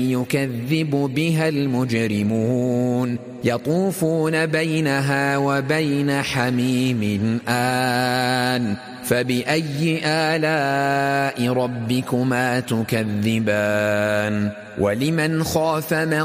يكذب بها المجرمون يطوفون بينها وبين حميم آن فبأي آلاء ربكما تكذبان ولمن خاف